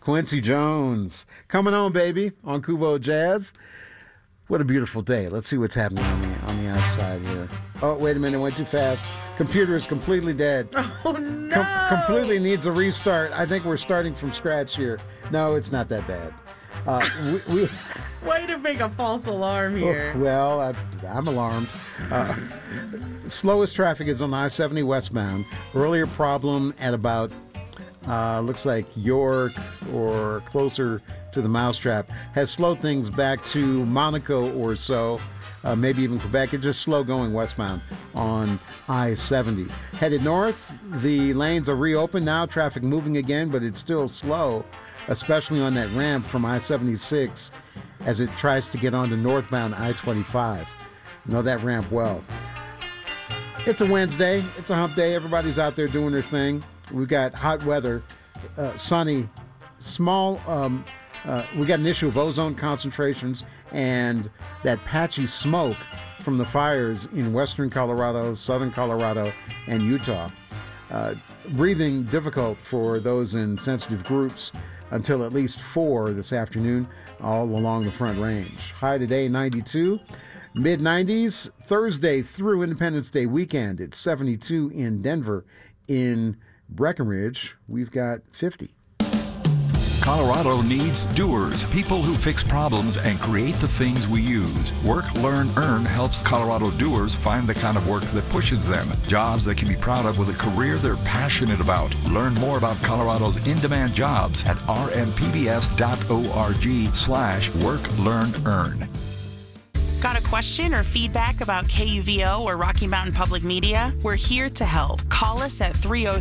Quincy Jones. Coming on, baby, on Kuvo Jazz. What a beautiful day. Let's see what's happening on the outside here. Oh, wait a minute. It went too fast. Computer is completely dead. Oh, no. Completely needs a restart. I think we're starting from scratch here. No, it's not that bad. Way to make a false alarm here. Well, I'm alarmed. Slowest traffic is on I-70 westbound. Earlier problem at about, looks like York or closer to the Mousetrap, has slowed things back to Monaco or so, maybe even Quebec. It's just slow going westbound on I-70. Headed north, the lanes are reopened now, traffic moving again, but it's still slow, especially on that ramp from I-76 as it tries to get onto northbound I-25. Know that ramp well. It's a Wednesday. It's a hump day. Everybody's out there doing their thing. We've got hot weather, sunny, small. We got an issue of ozone concentrations and that patchy smoke from the fires in western Colorado, southern Colorado, and Utah. Breathing difficult for those in sensitive groups until at least 4 this afternoon, all along the Front Range. High today, 92. Mid-90s, Thursday through Independence Day weekend. It's 72 in Denver. In Breckenridge, we've got 50. Colorado needs doers, people who fix problems and create the things we use. Work, Learn, Earn helps Colorado doers find the kind of work that pushes them. Jobs they can be proud of with a career they're passionate about. Learn more about Colorado's in-demand jobs at rmpbs.org/work, learn, earn. Got a question or feedback about KUVO or Rocky Mountain Public Media? We're here to help. Call us at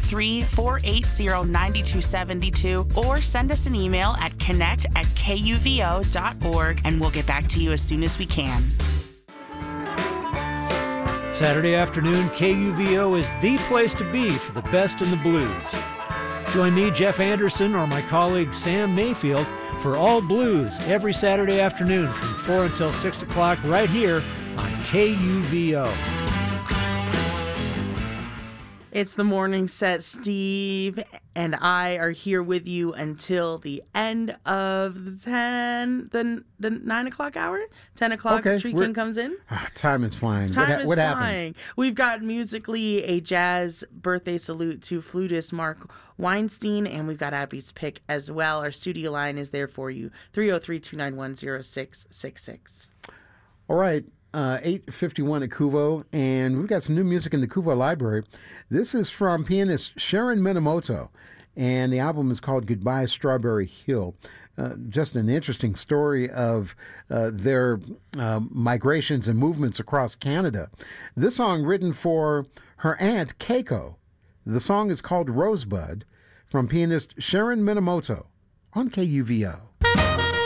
303-480-9272 or send us an email at connect@kuvo.org and we'll get back to you as soon as we can. Saturday afternoon, KUVO is the place to be for the best in the blues. Join me, Jeff Anderson, or my colleague Sam Mayfield for All Blues every Saturday afternoon from 4 until 6 o'clock right here on KUVO. It's the morning set. Steve and I are here with you until the end of the 9 o'clock hour. 10 o'clock, Okay, Tree King comes in. Time is flying. Time is what flying. happened? We've got musically a jazz birthday salute to flutist Mark Weinstein, and we've got Abby's pick as well. Our studio line is there for you, 303-291-0666. All right. 8:51 at Kuvo, and we've got some new music in the Kuvo library. This is from pianist Sharon Minamoto, and the album is called Goodbye Strawberry Hill. Just an interesting story of their migrations and movements across Canada. This song written for her aunt, Keiko. The song is called Rosebud, from pianist Sharon Minamoto on KUVO.